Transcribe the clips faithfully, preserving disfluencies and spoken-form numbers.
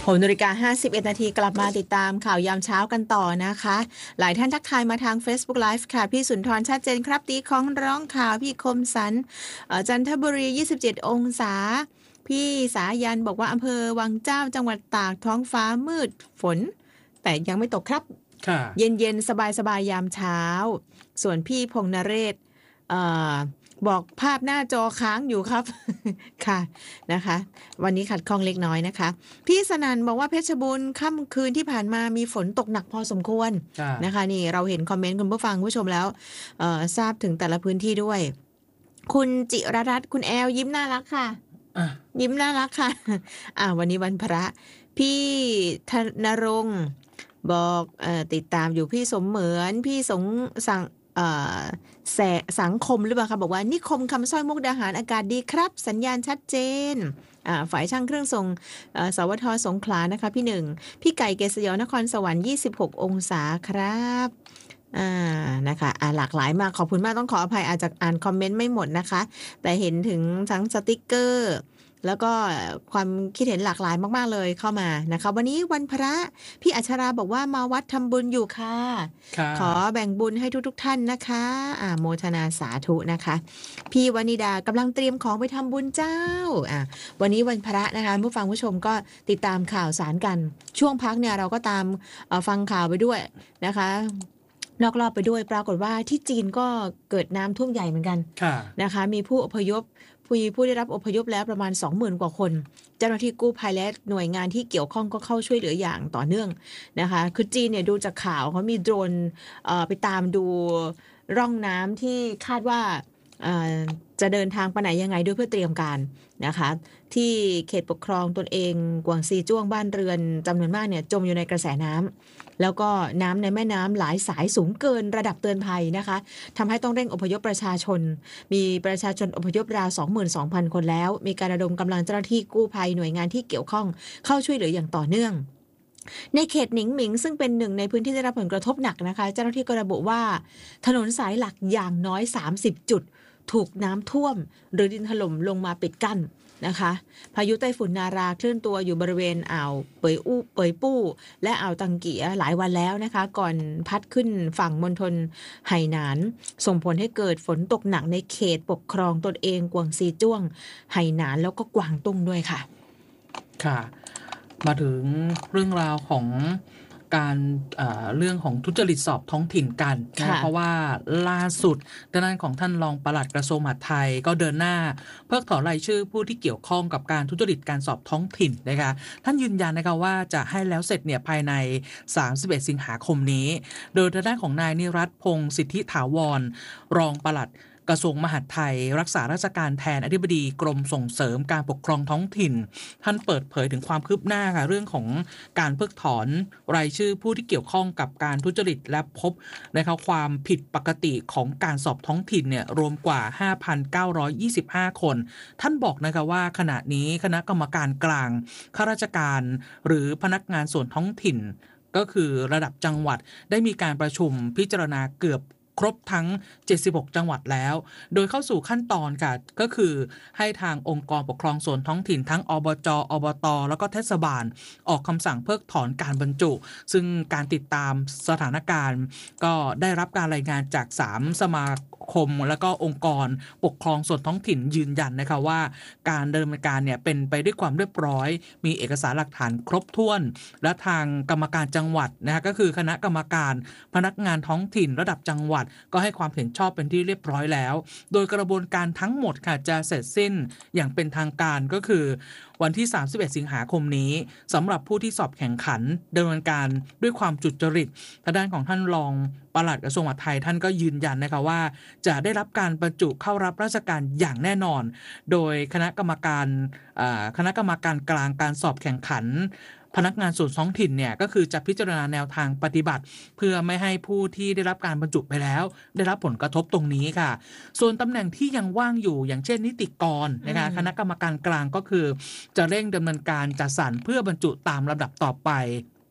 หกนาฬิกาห้าสิบเอ็ดนาทีกลับมาติดตามข่าวยามเช้ากันต่อนะคะหลายท่านทักทายมาทาง Facebook Live ค่ะพี่สุนทรชัดเจนครับตีของร้องข่าวพี่คมสันจันทบุรียี่สิบเจ็ดองศาพี่สายันบอกว่าอำเภอวังเจ้าจังหวัดตากท้องฟ้ามืดฝนแต่ยังไม่ตกครับเย็นๆสบายๆยามเช้าส่วนพี่พงษ์นเรศบอกภาพหน้าจอค้างอยู่ครับ ค่ะนะคะวันนี้ขัดข้องเล็กน้อยนะคะพี่สนันบอกว่าเพชรบูรณ์ค่ำคืนที่ผ่านมามีฝนตกหนักพอสมควรนะคะนี่เราเห็นคอมเมนต์คุณผู้ฟังผู้ชมแล้วทราบถึงแต่ละพื้นที่ด้วยคุณจิรรัตน์คุณแอลยิ้มน่ารักค่ะยิ้มน่ารักค่ะอ่าวันนี้วันพระพี่ธนรงค์บอกเอ่อติดตามอยู่พี่สมเหมือนพี่สงสังแสสังคมหรือเปล่าคะบอกว่านิคมคำสร้อยมุกดาหารอากาศดีครับสัญญาณชัดเจนฝ่ายช่างเครื่องส่งสวทสงขลานะคะพี่หนึ่งพี่ไก่เกษยนครสวรรค์ยี่สิบหกองศาครับอ่านะคะอ่าหลากหลายมากขอบคุณมากต้องขออภัยอาจจะอ่านคอมเมนต์ไม่หมดนะคะแต่เห็นถึงทั้งสติกเกอร์แล้วก็ความคิดเห็นหลากหลายมากๆเลยเข้ามานะคะวันนี้วันพระพี่อัชราบอกว่ามาวัดทำบุญอยู่ค่ะขอแบ่งบุญให้ทุกๆท่านนะคะอ่าโมทนาสาธุนะคะพี่วนิดากำลังเตรียมของไปทำบุญเจ้าอ่าวันนี้วันพระนะคะผู้ฟังผู้ชมก็ติดตามข่าวสารกันช่วงพักเนี่ยเราก็ตามฟังข่าวไปด้วยนะคะนอกรอบไปด้วยปรากฏว่าที่จีนก็เกิดน้ำท่วมใหญ่เหมือนกันนะคะมีผู้อพยพผู้ผู้ได้รับอพยพแล้วประมาณ สองหมื่น กว่าคนเจ้าหน้าที่กู้ภัยและหน่วยงานที่เกี่ยวข้องก็เข้าช่วยเหลืออย่างต่อเนื่องนะคะคือจีนเนี่ยดูจากข่าวเขามีโดรนเอ่อไปตามดูร่องน้ำที่คาดว่าจะเดินทางไปไหนยังไงด้วยเพื่อเตรียมการนะคะที่เขตปกครองตนเองกวางซีจ้วงบ้านเรือนจำนวนมากเนี่ยจมอยู่ในกระแสน้ำแล้วก็น้ำในแม่น้ำหลายสายสูงเกินระดับเตือนภัยนะคะทำให้ต้องเร่งอพยพประชาชนมีประชาชนอพยพราว สองหมื่นสองพัน คนแล้วมีการระดมกำลังเจ้าหน้าที่กู้ภัยหน่วยงานที่เกี่ยวข้องเข้าช่วยเหลืออย่างต่อเนื่องในเขตหนิงหมิงซึ่งเป็นหนึ่งในพื้นที่ได้รับผลกระทบหนักนะคะเจ้าหน้าที่ก็ระบุว่าถนนสายหลักอย่างน้อยสามสิบจุดถูกน้ำท่วมหรือดินถล่มลงมาปิดกั้นนะคะพายุไต้ฝุ่นนาราเคลื่อนตัวอยู่บริเวณอ่าวเปยอู้เปยปู้และอ่าวตังเกียหลายวันแล้วนะคะก่อนพัดขึ้นฝั่งมณฑลไหหนานส่งผลให้เกิดฝนตกหนักในเขตปกครองตนเองกวางซีจ้วงไหหนานแล้วก็กวางตุ้งด้วยค่ะค่ะมาถึงเรื่องราวของการเอ่อเรื่องของทุจริตสอบท้องถิ่นกันนะเพราะว่าล่าสุดด้านของท่านรองปลัดกระทรวงมหาดไทยก็เดินหน้าเพิกถอนรายชื่อผู้ที่เกี่ยวข้องกับการทุจริตการสอบท้องถิ่นนะคะท่านยืนยันนะคะว่าจะให้แล้วเสร็จเนี่ยภายในสามสิบเอ็ดสิงหาคมนี้โดยด้านของนายนิรัตน์พงศ์สิทธิถาวรรองปลัดกระทรวงมหาดไทยรักษาราชการแทนอธิบดีกรมส่งเสริมการปกครองท้องถิ่นท่านเปิดเผยถึงความคืบหน้าค่ะเรื่องของการเพิกถอนรายชื่อผู้ที่เกี่ยวข้องกับการทุจริตและพบนะคะความผิดปกติของการสอบท้องถิ่นเนี่ยรวมกว่า ห้าพันเก้าร้อยยี่สิบห้า คนท่านบอกนะคะว่าขณะนี้คณะกรรมการกลางข้าราชการหรือพนักงานส่วนท้องถิ่นก็คือระดับจังหวัดได้มีการประชุมพิจารณาเกือบครบทั้งเจ็ดสิบหกจังหวัดแล้วโดยเข้าสู่ขั้นตอนค่ะก็คือให้ทางองค์กรปกครองส่วนท้องถิ่นทั้งอบจ.อบต.แล้วก็เทศบาลออกคำสั่งเพิกถอนการบรรจุซึ่งการติดตามสถานการณ์ก็ได้รับการรายงานจากสามสมาคมแล้วก็องค์กรปกครองส่วนท้องถิ่นยืนยันนะคะว่าการดำเนินการเนี่ยเป็นไปด้วยความเรียบร้อยมีเอกสารหลักฐานครบถ้วนและทางกรรมการจังหวัดนะคะก็คือคณะกรรมการพนักงานท้องถิ่นระดับจังหวัดก็ให้ความเห็นชอบเป็นที่เรียบร้อยแล้วโดยกระบวนการทั้งหมดค่ะจะเสร็จสิ้นอย่างเป็นทางการก็คือวันที่สามสิบเอ็ดสิงหาคมนี้สำหรับผู้ที่สอบแข่งขันดำเนินการด้วยความจุจริตทางด้านของท่านรองปลัดกระทรวงมหาดไทยท่านก็ยืนยันนะคะว่าจะได้รับการบรรจุเข้ารับราชการอย่างแน่นอนโดยคณะกรรมการคณะกรรมการกลางการสอบแข่งขันพนักงานส่วนท้องถิ่นเนี่ยก็คือจะพิจารณาแนวทางปฏิบัติเพื่อไม่ให้ผู้ที่ได้รับการบรรจุไปแล้วได้รับผลกระทบตรงนี้ค่ะส่วนตำแหน่งที่ยังว่างอยู่อย่างเช่นนิติกรนะคะคณะกรรมการกลางก็คือจะเร่งดำเนินการจัดสรรเพื่อบรรจุตามลำดับต่อไป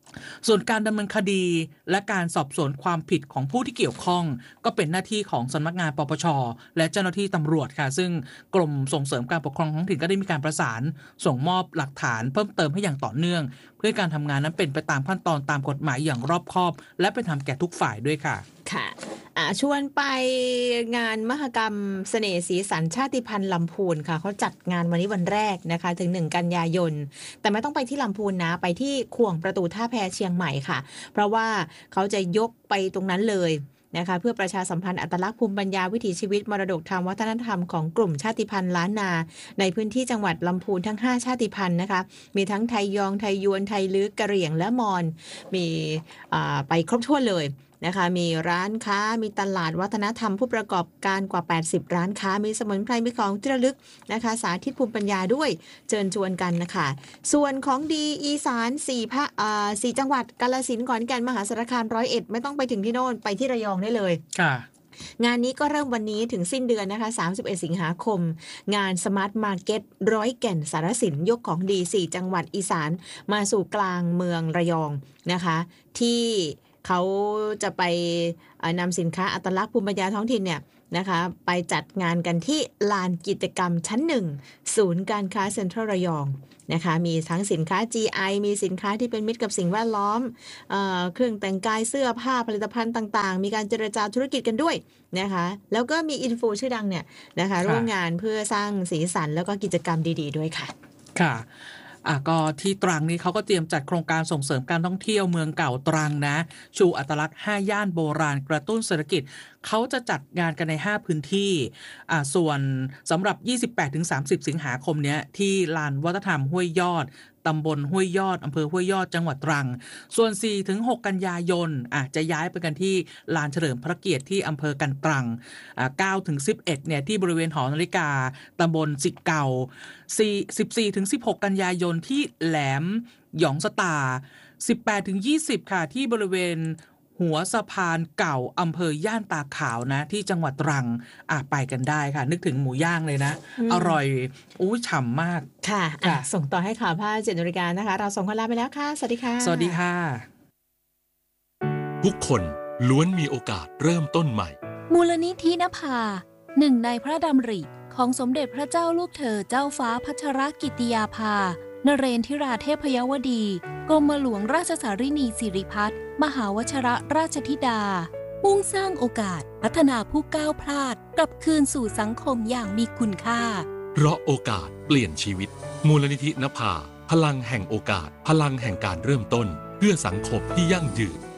ส่วนการดำเนินคดีและการสอบสวนความผิดของผู้ที่เกี่ยวข้องก็เป็นหน้าที่ของสำนักงานปปช.และเจ้าหน้าที่ตำรวจค่ะซึ่งกรมส่งเสริมการปกครองท้องถิ่นก็ได้มีการประสานส่งมอบหลักฐานเพิ่มเติมให้อย่างต่อเนื่องเพื่อการทำงานนั้นเป็นไปตามขั้นตอนตามกฎหมายอย่างรอบคอบและเป็นธรรมแก่ทุกฝ่ายด้วยค่ะค่ะชวนไปงานมหกรรมเสน่ห์สีสันชาติพันธุ์ลำพูนค่ะเขาจัดงานวันนี้วันแรกนะคะถึงหนึ่งกันยายนแต่ไม่ต้องไปที่ลำพูนนะไปที่ขวงประตูท่าแพเชียงใหม่ค่ะเพราะว่าเขาจะยกไปตรงนั้นเลยนะคะเพื่อประชาสัมพันธ์อัตลักษณ์ภูมิปัญญาวิถีชีวิตมรดกทางวัฒนธรรมของกลุ่มชาติพันธุ์ล้านนาในพื้นที่จังหวัดลำพูนทั้งห้าชาติพันธุ์นะคะมีทั้งไทยยองไทยยวนไทยลื้อกะเหรี่ยงและมอญมีไปครบถ้วนเลยนะคะมีร้านค้ามีตลาดวัฒนธรรมผู้ประกอบการกว่าแปดสิบร้านค้ามีสมุนไพรมีของที่ระลึกนะคะสาธิตภูมิปัญญาด้วยเชิญชวนกันนะคะส่วนของดีอีสานสี่ภาคอ่าสี่จังหวัดกาฬสินธุ์ขอนแก่นมหาสารคามร้อยเอ็ดไม่ต้องไปถึงที่โน่นไปที่ระยองได้เลยค่ะงานนี้ก็เริ่มวันนี้ถึงสิ้นเดือนนะคะสามสิบเอ็ดสิงหาคมงานสมาร์ทมาร์เก็ตร้อยแก่นสารสินยกของดีสี่จังหวัดอีสานมาสู่กลางเมืองระยองนะคะที่เขาจะไปนำสินค้าอัตลักษณ์ภูมิปัญญาท้องถิ่นเนี่ยนะคะไปจัดงานกันที่ลานกิจกรรมชั้นหนึ่งศูนย์การค้าเซ็นทรัลระยองนะคะมีทั้งสินค้า จี ไอ มีสินค้าที่เป็นมิตรกับสิ่งแวดล้อมเอ่อเครื่องแต่งกายเสื้อผ้าผลิตภัณฑ์ต่างๆมีการเจรจาธุรกิจกันด้วยนะคะแล้วก็มีอินฟูชื่อดังเนี่ยนะคะร่วมงานเพื่อสร้างสีสันแล้วก็กิจกรรมดีๆด้วยค่ะค่ะอ่ะก็ที่ตรังนี้เขาก็เตรียมจัดโครงการส่งเสริมการท่องเที่ยวเมืองเก่าตรังนะชูอัตลักษณ์ห้าย่านโบราณกระตุ้นเศรษฐกิจเขาจะจัดงานกันในห้าพื้นที่อ่าส่วนสำหรับ ยี่สิบแปดถึงสามสิบ สิงหาคมเนี้ยที่ลานวัฒนธรรมห้วยยอดตำบลห้วยยอดอำเภอห้วยยอดจังหวัดตรังส่วน สี่ถึงหก กันยายนอ่ะจะย้ายไปกันที่ลานเฉลิมพระเกียรติที่อำเภอกันตรังอ่า เก้าถึงสิบเอ็ด เนี่ยที่บริเวณหอนาฬิกาตำบลสิเก่าสิบสี่ถึงสิบหก กันยายนที่แหลมหยองสตา สิบแปดถึงยี่สิบ ค่ะที่บริเวณหัวสะพานเก่าอำเภอย่านตาขาวนะที่จังหวัดตรังอ่ะไปกันได้ค่ะนึกถึงหมูย่างเลยนะ อ, อร่อยอู้ฉ่ำมากค่ะะส่งต่อให้ข่าวผ้าเจ็ดนาฬิกานะคะเราส่งคนลาไปแล้วค่ะสวัสดีค่ะสวัสดีค่ะทุกคนล้วนมีโอกาสเริ่มต้นใหม่มูลนิธินภาหนึ่งในพระดำริของสมเด็จพระเจ้าลูกเธอเจ้าฟ้าพัชรกิติยาภานเรนทิราเทพยวดีกรมหลวงราชสารินีสิริพัฒน์มหาวชิรราชธิดามุ่งสร้างโอกาสพัฒนาผู้ก้าวพลาดกลับคืนสู่สังคมอย่างมีคุณค่าเพราะโอกาสเปลี่ยนชีวิตมูลนิธินภาพลังแห่งโอกาสพลังแห่งการเริ่มต้นเพื่อสังคมที่ยั่งยืน